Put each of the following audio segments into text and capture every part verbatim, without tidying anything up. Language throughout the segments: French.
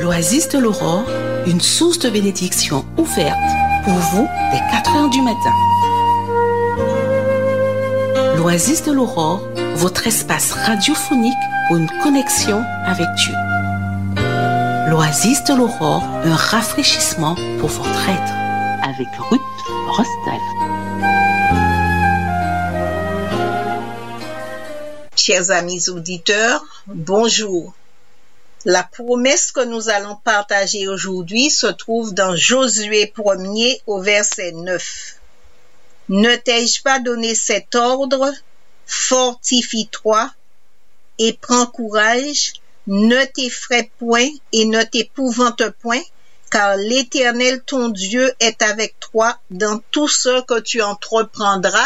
L'Oasis de l'Aurore, une source de bénédiction ouverte pour vous dès quatre heures du matin. L'Oasis de l'Aurore, votre espace radiophonique pour une connexion avec Dieu. L'Oasis de l'Aurore, un rafraîchissement pour votre être. Avec Ruth Rostal. Chers amis auditeurs, bonjour. La promesse que nous allons partager aujourd'hui se trouve dans Josué premier au verset neuf. Ne t'ai-je pas donné cet ordre? Fortifie-toi et prends courage, ne t'effraie point et ne t'épouvante point, car l'Éternel ton Dieu est avec toi dans tout ce que tu entreprendras.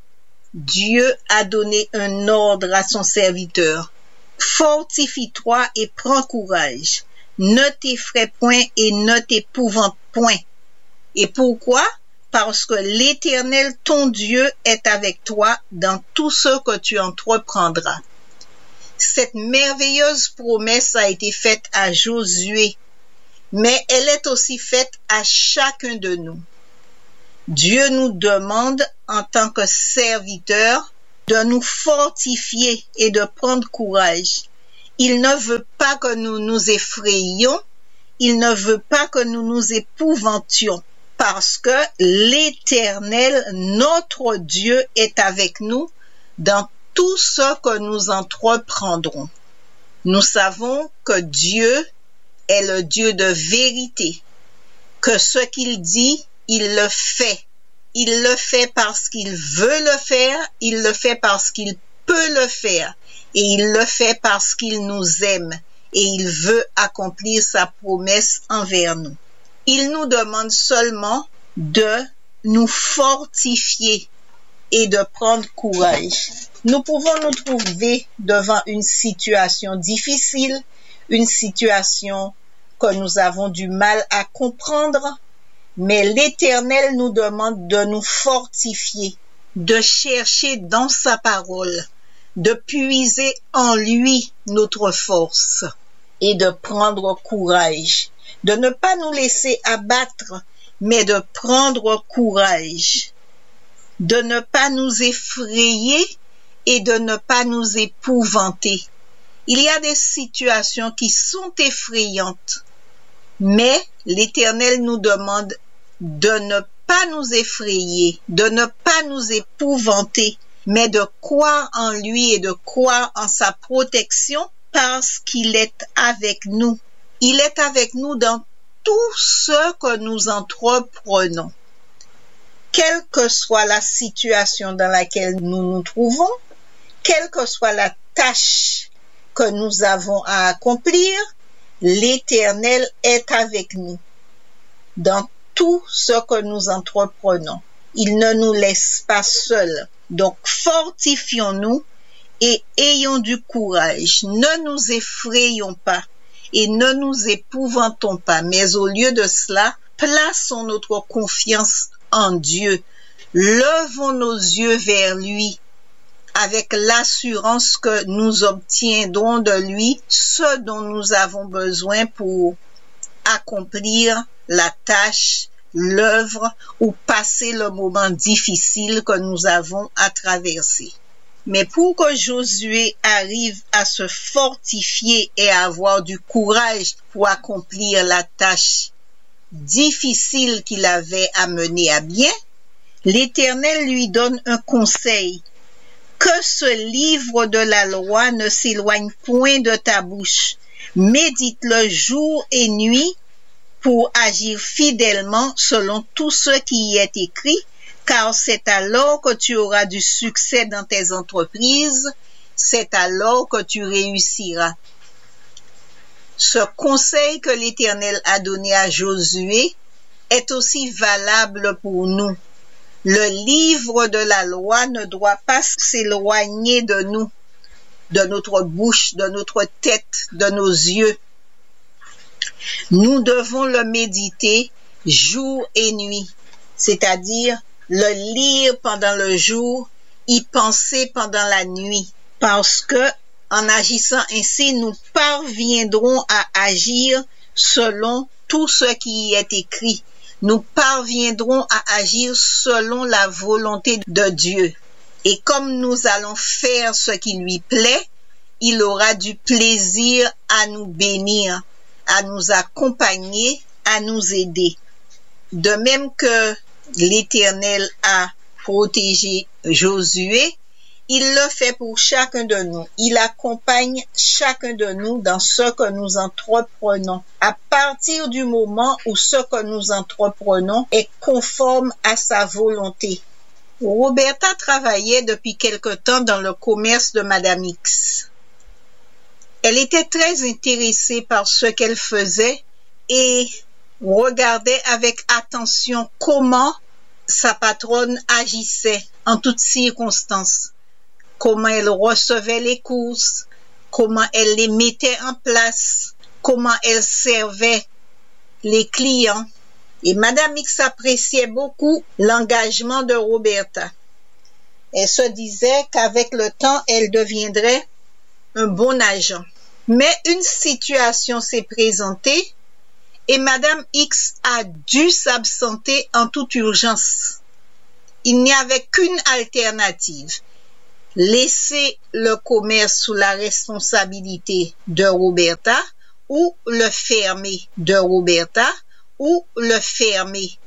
Dieu a donné un ordre à son serviteur. Fortifie-toi et prends courage. Ne t'effraie point et ne t'épouvante point. Et pourquoi? Parce que l'Éternel, ton Dieu, est avec toi dans tout ce que tu entreprendras. Cette merveilleuse promesse a été faite à Josué, mais elle est aussi faite à chacun de nous. Dieu nous demande, en tant que serviteurs, de nous fortifier et de prendre courage. Il ne veut pas que nous nous effrayions, il ne veut pas que nous nous épouvantions, parce que l'Éternel, notre Dieu, est avec nous dans tout ce que nous entreprendrons. Nous savons que Dieu est le Dieu de vérité, que ce qu'il dit, il le fait. Il le fait parce qu'il veut le faire, il le fait parce qu'il peut le faire, et il le fait parce qu'il nous aime, et il veut accomplir sa promesse envers nous. Il nous demande seulement de nous fortifier et de prendre courage. Nous pouvons nous trouver devant une situation difficile, une situation que nous avons du mal à comprendre, mais l'Éternel nous demande de nous fortifier, de chercher dans sa parole, de puiser en lui notre force et de prendre courage, de ne pas nous laisser abattre, mais de prendre courage, de ne pas nous effrayer et de ne pas nous épouvanter. Il y a des situations qui sont effrayantes, mais l'Éternel nous demande de ne pas nous effrayer, de ne pas nous épouvanter, mais de croire en lui et de croire en sa protection parce qu'il est avec nous. Il est avec nous dans tout ce que nous entreprenons. Quelle que soit la situation dans laquelle nous nous trouvons, quelle que soit la tâche que nous avons à accomplir, l'Éternel est avec nous dans tout ce que nous entreprenons. Il ne nous laisse pas seuls. Donc, fortifions-nous et ayons du courage. Ne nous effrayons pas et ne nous épouvantons pas. Mais au lieu de cela, plaçons notre confiance en Dieu. Levons nos yeux vers lui avec l'assurance que nous obtiendrons de lui ce dont nous avons besoin pour accomplir la tâche, l'œuvre ou passer le moment difficile que nous avons à traverser. Mais pour que Josué arrive à se fortifier et à avoir du courage pour accomplir la tâche difficile qu'il avait à mener à bien, l'Éternel lui donne un conseil. Que ce livre de la loi ne s'éloigne point de ta bouche. Médite-le jour et nuit pour agir fidèlement selon tout ce qui y est écrit, car c'est alors que tu auras du succès dans tes entreprises, c'est alors que tu réussiras. Ce conseil que l'Éternel a donné à Josué est aussi valable pour nous. Le livre de la loi ne doit pas s'éloigner de nous, de notre bouche, de notre tête, de nos yeux. Nous devons le méditer jour et nuit, c'est-à-dire le lire pendant le jour, y penser pendant la nuit, parce que en agissant ainsi, nous parviendrons à agir selon tout ce qui y est écrit. Nous parviendrons à agir selon la volonté de Dieu. Et comme nous allons faire ce qui lui plaît, il aura du plaisir à nous bénir, à nous accompagner, à nous aider. De même que l'Éternel a protégé Josué, il le fait pour chacun de nous. Il accompagne chacun de nous dans ce que nous entreprenons. À partir du moment où ce que nous entreprenons est conforme à sa volonté. Roberta travaillait depuis quelque temps dans le commerce de Madame X. Elle était très intéressée par ce qu'elle faisait et regardait avec attention comment sa patronne agissait en toutes circonstances. Comment elle recevait les courses, comment elle les mettait en place, comment elle servait les clients. Et Madame X appréciait beaucoup l'engagement de Roberta. Elle se disait qu'avec le temps, elle deviendrait un bon agent. Mais une situation s'est présentée et Madame X a dû s'absenter en toute urgence. Il n'y avait qu'une alternative. Laisser le commerce sous la responsabilité de Roberta ou le fermer de Roberta ou le fermer